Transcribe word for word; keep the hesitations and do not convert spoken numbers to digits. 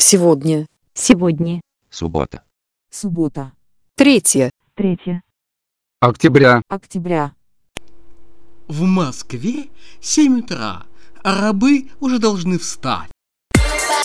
Сегодня. Сегодня. Суббота. Суббота. Третье. Третье. Октября. Октября. В Москве семь утра, а рабы уже должны встать.